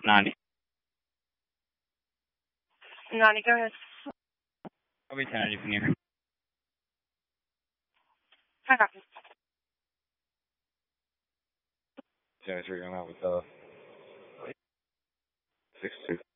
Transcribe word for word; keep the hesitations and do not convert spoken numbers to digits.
ninety. ninety, go ahead. I'll be ten ninety from here. I got you. Yeah, we're going out with uh six two.